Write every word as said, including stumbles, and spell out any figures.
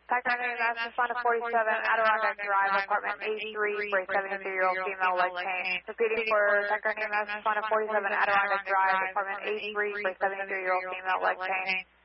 Packer name, Master Fund forty-seven, Adirondack Drive, apartment eighty-three, for a seventy-three-year-old female leg pain. Repeating for Packer name, Master Fund forty-seven, Adirondack Drive, apartment eighty-three, for a seventy-three-year-old female leg pain.